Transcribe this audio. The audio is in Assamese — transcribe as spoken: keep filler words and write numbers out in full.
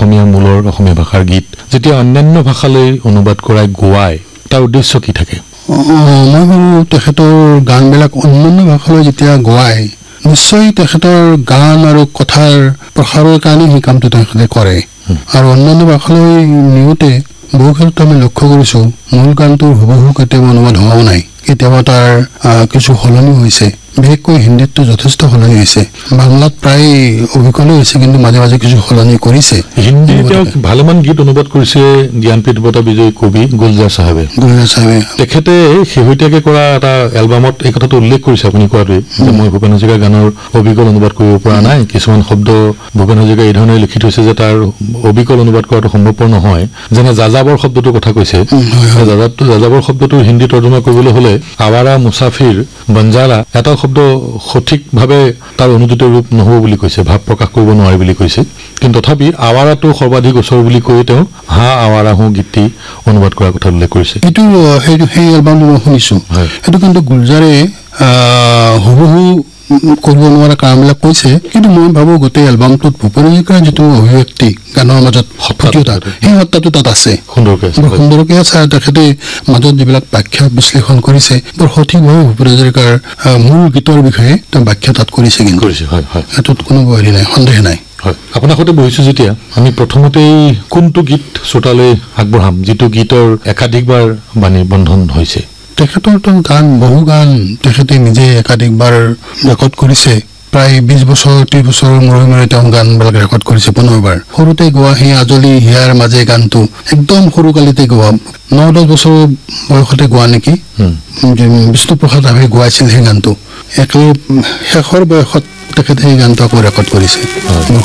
অসমীয়া মূলৰ অসমীয়া ভাষাৰ গীত যেতিয়া অন্যান্য ভাষালৈ অনুবাদ কৰাই গোৱায় তাৰ উদ্দেশ্য কি থাকে? মই ভাবো তেখেতৰ গানবিলাক অন্যান্য ভাষালৈ যেতিয়া গোৱায় নিশ্চয় তেখেতৰ গান আৰু কথাৰ প্ৰসাৰৰ কাৰণে সেই কামটো তেখেতে কৰে আৰু অন্যান্য ভাষালৈ নিওঁতে বহু ক্ষেত্ৰত আমি লক্ষ্য কৰিছোঁ মূল গানটোৰ হুবহু কেতিয়াবা অনুবাদ হোৱাও নাই, কেতিয়াবা তাৰ কিছু সলনি হৈছে। বিশেষকৈ হিন্দীতটো যথেষ্ট সলনি হৈছে, বাংলাত প্ৰায় অবিকলে হৈছে, কিন্তু মাজে মাজে কিছু সলনি কৰিছে। হিন্দীত তেওঁ ভালেমান গীত অনুবাদ কৰিছে জ্ঞানপীঠ বঁটা বিজয়ী কবি গুলজাৰ চাহেবে। গুলজাৰ চাহেবে তেখেতে শেহতীয়াকৈ কৰা এটা এলবামত এই কথাটো উল্লেখ কৰিছে আপুনি কোৱাটোৱে যে মই ভূপেন হাজৰিকাৰ গানৰ অবিকল অনুবাদ কৰিব পৰা নাই, কিছুমান শব্দ ভূপেন হাজৰিকাই এই ধৰণে লিখি থৈছে যে তাৰ অবিকল অনুবাদ কৰাটো সম্ভৱপৰ নহয়। যেনে যাযাবৰ শব্দটোৰ কথা কৈছে, যাযাবৰ শব্দটো হিন্দী তৰ্জমা কৰিবলৈ হলে আৱাৰা, মুছাফিৰ, বঞ্জাৰা এটা শব্দ সঠিকভাৱে তাৰ অনুদিত ৰূপ নহব বুলি কৈছে, ভাৱ প্ৰকাশ কৰিব নোৱাৰে বুলি কৈছে। কিন্তু তথাপি আৱাৰাটো সৰ্বাধিক ওচৰ বুলি কৈ তেওঁ হা আৱাৰা হো গীতটি অনুবাদ কৰাৰ কথা উল্লেখ কৰিছে। এইটো সেই এলবামটো মই শুনিছো, সেইটো কিন্তু গুলজাৰে হুবহু কৰিব নোৱাৰা কামবিলাক কৈছে, কিন্তু মই ভাবো গোটেই এলবামটোত ভূপেন হাজৰিকাৰ যিটো অভিব্যক্তি গানৰ মাজত সত্তা সেই সত্তাটো তাত আছে, সুন্দৰকে সুন্দৰকে আছে। আৰু তেখেতে মাজত যিবিলাক ব্যাখ্যা বিশ্লেষণ কৰিছে বৰ সঠিকভাৱে ভূপেন হাজৰিকাৰ মূল গীতৰ বিষয়ে তেওঁ ব্যাখ্যা তাত কৰিছে, কিন্তু এইটোত কোনো হেৰি নাই, সন্দেহ নাই। হয়, আপোনাৰ সৈতে বহিছো যেতিয়া আমি প্ৰথমতেই কোনটো গীত শ্ৰোতালৈ আগবঢ়াম যিটো গীতৰ একাধিকবাৰ বাণী বন্ধন হৈছে? তেখেতৰ গান বহু গান তেখেতে নিজে একাধিকবাৰ ৰেকৰ্ড কৰিছে, প্ৰায় বিশ বছৰ ত্ৰিশ বছৰৰ মূৰে মূৰে তেওঁ গানবিলাক ৰেকৰ্ড কৰিছে পুনৰবাৰ। সৰুতে গোৱা সেই আজলি হিয়াৰ মাজে গানটো একদম সৰুকালিতে গোৱা, ন দহ বছৰৰ বয়সতে গোৱা নেকি, বিষ্ণুপ্ৰসাদ ৰাভাই গোৱাইছিল সেই গানটো। একেবাৰে শেষৰ বয়সত তেখেতে সেই গানটো আকৌ ৰেকৰ্ড কৰিছে।